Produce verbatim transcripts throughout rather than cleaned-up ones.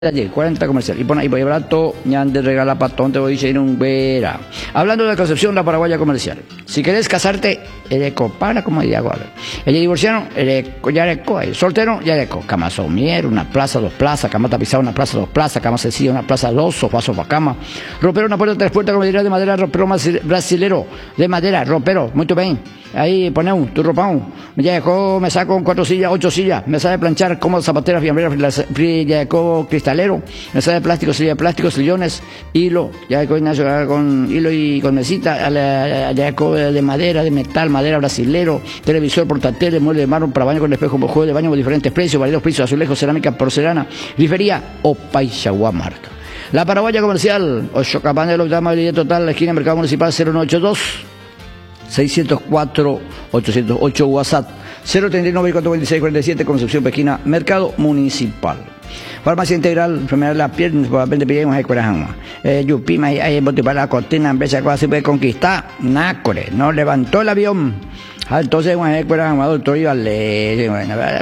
cuarenta comercial y pone ahí voy barato ñan de regala patón te voy a ir un vera. Hablando de la Concepción, la paraguaya comercial. Si querés casarte, eres para como diría ahora. Ella divorciano, eres ya eres soltero, ya eres cama somier, una plaza, dos plazas, cama tapizada, una plaza, dos plazas, cama sencilla, una plaza, dos sofá, sofá, cama. Ropero, una puerta, tres puertas, como diría de madera, ropero brasilero, de madera, ropero, muy bien. Ahí pone un, tu ropa un. Ya dejó, me saco cuatro sillas, ocho sillas, me sabe planchar, como zapatera, fiambrera, ya dejó cristalero, me sabe plástico, silla de plástico, sillones, hilo, ya dejó con hilo y con mesita, ya dejó de madera, de metal, madera brasilero, televisor, portatele, mueble de mármol para baño con espejo, juego de baño con diferentes precios, varios precios, azulejos, cerámica, porcelana, grifería o Paixagua marca. La paraguaya comercial, ocho Capanelo, amabilidad total, la esquina Mercado Municipal cero nueve ocho dos. seiscientos cuatro, ochocientos ocho WhatsApp cero treinta y nueve, cuatrocientos veintiséis, cuarenta y siete Concepción Pesquina, Mercado Municipal. Farmacia Integral, enfermedad de la piel, probablemente pillemos ahí corazón. Eh, Yupima, ahí en bote para la cortina, en vez de cosa se puede conquistar, nácore, no levantó el avión. Entonces, bueno, el corazón, doctor, iba a leer,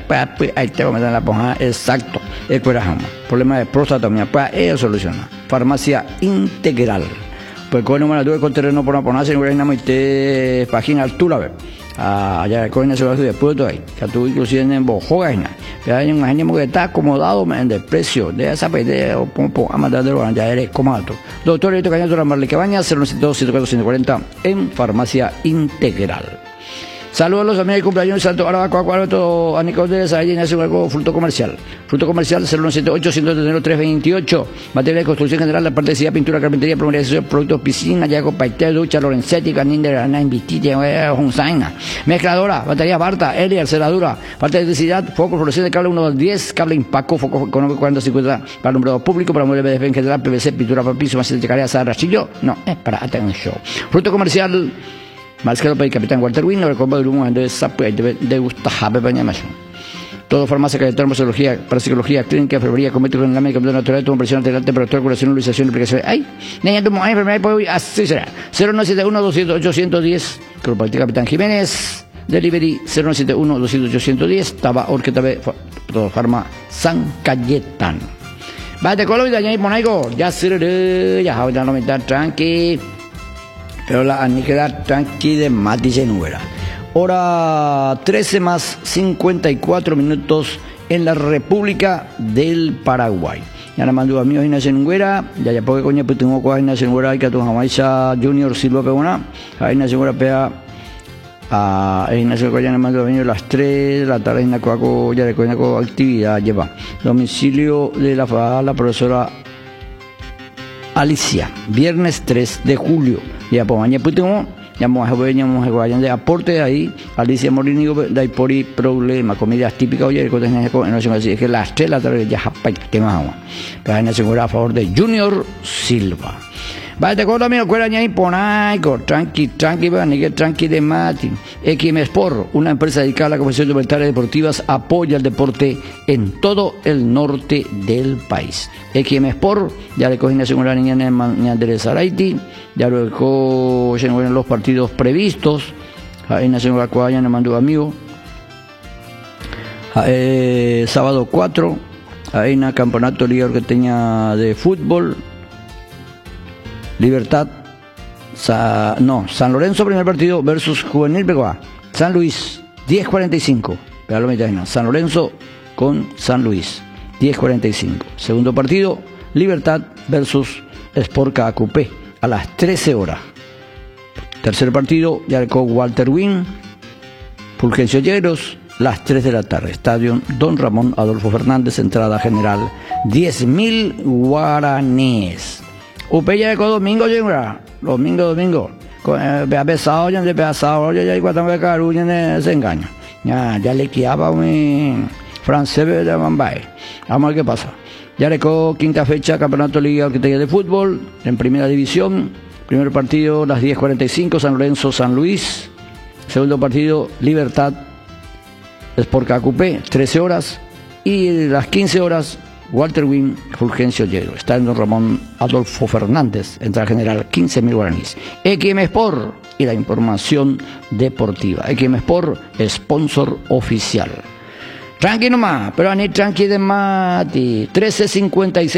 ahí te vamos a dar la ponja, exacto, el corazón. Problema de próstata, pues, eso soluciona. Farmacia Integral. Pues con número tuve con terreno por no ponerse en una mitad página altura, ve. Allá con ese de puerto ahí, que tú inclusive en Bojoga, pero hay un genio que está acomodado en el precio de esa pede o pompo a mandar de los ya eres como alto. Doctor Eto Cañato la Marle Cabaña, cero nueve dos, ciento cuatro, ciento cuarenta en Farmacia Integral. Saludos a los amigos de cumpleaños Santo Arabaco, Acuaroto, a Nicolás, ahí en ese juego fruto comercial. Fruto comercial cero nueve siete ocho, ciento treinta y tres, veintiocho. Materia de construcción general, la parte de silla, pintura, carpintería, plomería, productos, piscina, yago, paité, ducha, Lorenzetti, Caninder, Ana, Invitite, Honsaina. Mezcladora, batería Barta, Elia, cerradura, parte de electricidad, foco, fluorescente, cable uno dos diez, cable Impaco, foco económico cuarenta cincuenta para alumbrado público, para mueble B D F en general, P V C, pintura para piso, macete de carrera, rastrillo. No, es para atención. Fruto comercial. Marcelo Pay, Capitán Walter Win, el combo de humo de Sapo y de Gustajabe Bañamacho. Todo farmacia, calentar, museología, parapsicología, clínica, enfermería, cométrico en la médica, natural, toma presión arterial, temperatura, curación, lubricación, aplicación. ¡Ay! Niña, tu mujer, enfermedad, pues así será. cero nueve siete uno, doscientos, ochocientos diez, Corporativa Capitán Jiménez, Delivery cero nueve siete uno, doscientos, ochocientos diez, Taba, Orqueta B, todo farma San Cayetano. Vale, Colombia, ya hay monaigo, ya se ya ahora no me está tranqui. Pero la aniquila tranqui de Mati Genuera. Hora trece más cincuenta y cuatro minutos en la República del Paraguay. Ya la mandó a mí en Genuera, ya ya porque coña pues tengo cuál en Genuera hay que tu Jamaica Junior Silva Peona, ahí en Genuera pea a en Genuera ya le mandó a venir las tres de la tarde en la cuaco ya de coña con actividad lleva. Domicilio de la la profesora Alicia, viernes tres de julio. Ya pues mañana pues tengo, ya vamos a ver, ya vamos a ver, de aporte ahí, Alicia Morini, de ahí por ahí problema, comidas típicas, oye, el contenido en la semana, es que las tres la tarde ya japay, que más agua. Pero en la segunda a favor de Junior Silva. Vale, te acuerdo, amigo, cuera ña ponaico, tranqui, tranqui, van, que tranqui de Mati. X M Sport, una empresa dedicada a la confección de inventarios deportivas, apoya el deporte en todo el norte del país. X M Sport, ya le cogí la segunda niña en de Saraiti, ya lo dejó en los partidos previstos, ahí nació la cuadra, me mandó amigo. Eh, sábado cuatro, ahí en el campeonato liga que tenía de fútbol. Libertad, Sa, no, San Lorenzo primer partido versus Juvenil Pecoa, San Luis, diez cuarenta y cinco, pero lo mitad, San Lorenzo con San Luis, diez cuarenta y cinco. Segundo partido, Libertad versus Sport K Q P, a las trece horas. Tercer partido, Yarco Walter Win, Fulgencio Lleros, las tres de la tarde. Estadio Don Ramón Adolfo Fernández, entrada general, diez mil guaraníes. Upeya de domingo, llega, domingo, domingo. Vea pesado, ya de pesado, ya ya cuando me caru, ya se engaña. Ya, ya le quedaba un francés de Mambay. Vamos a ver qué pasa. Ya le co quinta fecha, campeonato liga de fútbol, en primera división. Primer partido, las diez cuarenta y cinco, San Lorenzo, San Luis. Segundo partido, Libertad, Sport K Q P, trece horas. Y las quince horas, Walter Win, Fulgencio Llero. Está en Don Ramón Adolfo Fernández, entrada general, quince mil guaraníes. X M Sport y la información deportiva. X M Sport, sponsor oficial. Tranqui nomás, pero a ni tranqui de mati. trece cincuenta y seis.